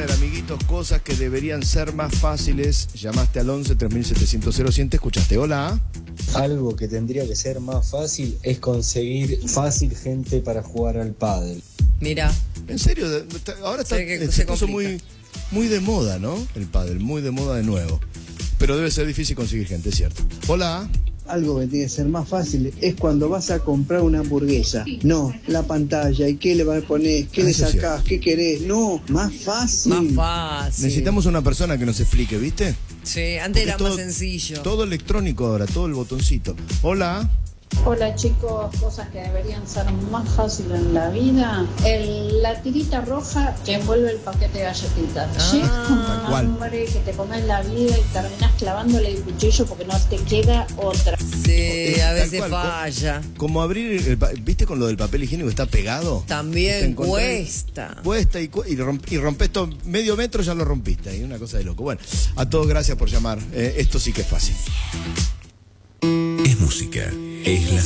ver, amiguitos, cosas que deberían ser más fáciles. Llamaste al 11 3700 007, escuchaste. Hola. Algo que tendría que ser más fácil es conseguir fácil gente para jugar al pádel. Mira. En serio, ahora se puso muy de moda, ¿no? El pádel, muy de moda de nuevo. Pero debe ser difícil conseguir gente, es cierto. Hola. Algo que tiene que ser más fácil es cuando vas a comprar una hamburguesa. No, la pantalla, ¿y qué le vas a poner? ¿Qué le sacás? ¿Qué querés? No, más fácil. Más fácil. Necesitamos una persona que nos explique, ¿viste? Sí, antes era más sencillo. Todo electrónico ahora, todo el botoncito. Hola. Hola chicos, cosas que deberían ser más fáciles en la vida. La tirita roja que envuelve el paquete de galletitas. Llegas con hambre que te comes la vida y terminas clavándole el cuchillo porque no te queda otra. Sí, a veces falla. Como abrir, ¿viste con lo del papel higiénico está pegado? También cuesta. Cuesta y rompes todo, medio metro ya lo rompiste. Ahí una cosa de loco. Bueno, a todos gracias por llamar. Esto sí que es fácil. Es música. Es la